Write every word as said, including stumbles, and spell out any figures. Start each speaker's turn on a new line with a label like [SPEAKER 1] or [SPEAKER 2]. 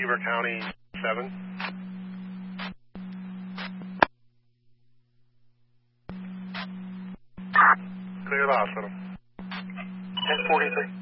[SPEAKER 1] Weaver County seven. Clear the hospital.
[SPEAKER 2] ten forty-three.